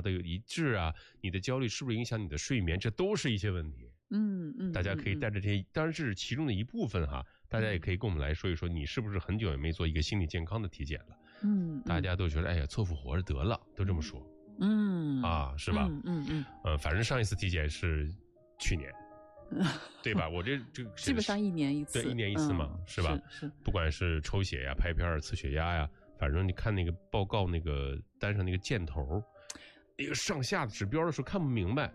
的一致啊，你的焦虑是不是影响你的睡眠，这都是一些问题。大家可以带着这些，当然这是其中的一部分哈，大家也可以跟我们来说一说，你是不是很久也没做一个心理健康的体检了？大家都觉得哎呀凑合活着得了，都这么说。是吧？反正上一次体检是去年。对吧？我这基本上1年1次， 对，1年1次嘛，是吧？ 是， 不管是抽血呀、拍片、测血压呀，反正你看那个报告那个单上那个箭头，那个上下的指标的时候看不明白。